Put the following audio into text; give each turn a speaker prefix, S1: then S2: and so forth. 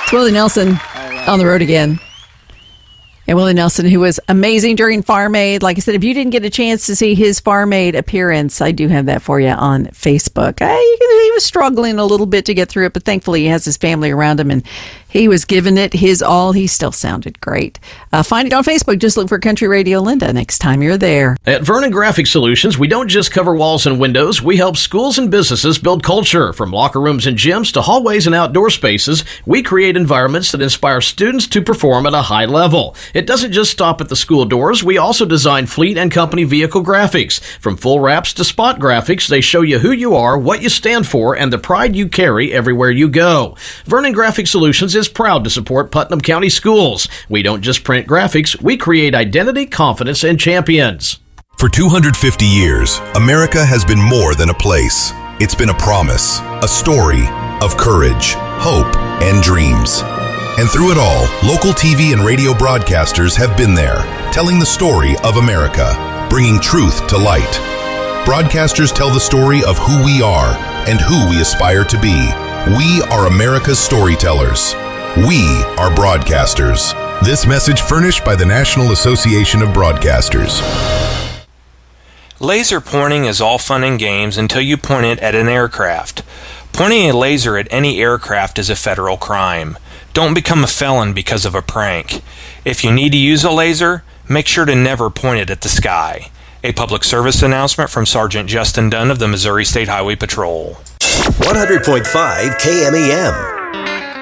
S1: It's Willie Nelson on the road again. And Willie Nelson, who was amazing during Farm Aid. Like I said, if you didn't get a chance to see his Farm Aid appearance, I do have that for you on Facebook. He was struggling a little bit to get through it, but thankfully he has his family around him, and he was giving it his all. He still sounded great. Find it on Facebook. Just look for Country Radio Linda next time you're there.
S2: At Vernon Graphic Solutions, we don't just cover walls and windows. We help schools and businesses build culture. From locker rooms and gyms to hallways and outdoor spaces, we create environments that inspire students to perform at a high level. It doesn't just stop at the school doors. We also design fleet and company vehicle graphics. From full wraps to spot graphics, they show you who you are, what you stand for, and the pride you carry everywhere you go. Vernon Graphic Solutions is proud to support Putnam County Schools. We don't just print graphics, we create identity, confidence, and champions.
S3: For 250 years, America has been more than a place. It's been a promise, a story of courage, hope, and dreams. And through it all, local TV and radio broadcasters have been there, telling the story of America, bringing truth to light. Broadcasters tell the story of who we are and who we aspire to be. We are America's storytellers. We are broadcasters. This message furnished by the National Association of Broadcasters.
S4: Laser pointing is all fun and games until you point it at an aircraft. Pointing a laser at any aircraft is a federal crime. Don't become a felon because of a prank. If you need to use a laser, make sure to never point it at the sky. A public service announcement from Sergeant Justin Dunn of the Missouri State Highway Patrol.
S5: 100.5 KMEM.